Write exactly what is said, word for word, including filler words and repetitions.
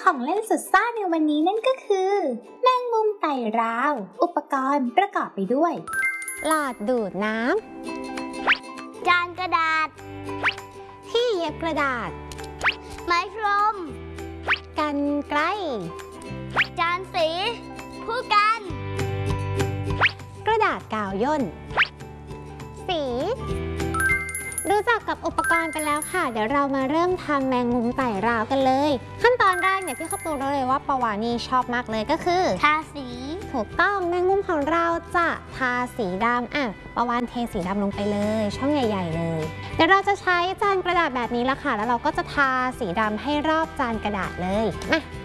ของเล่นสุดซ่าในวันนี้นั่นก็คือแมงมุมไต่ราวอุปกรณ์ประกอบไปด้วยหลอดดูดน้ำจานกระดาษที่เย็บกระดาษไม้พรมกรรไกรจานสีผู้กันกระดาษกาวย่นสีรู้จักกับอุปกรณ์ไปแล้วค่ะเดี๋ยวเรามาเริ่มทำแมงมุมไต่ราวกันเลยขั้นตอนแรกเนี่ยพี่ข้าวตูรู้เลยว่าปวานีชอบมากเลยก็คือทาสีถูกต้องแมงมุมของเราจะทาสีดำอ่ะปวานเทสีดำลงไปเลยช่องใหญ่ๆเลยเดี๋ยวเราจะใช้จานกระดาษแบบนี้ละค่ะแล้วเราก็จะทาสีดำให้รอบจานกระดาษเลยมา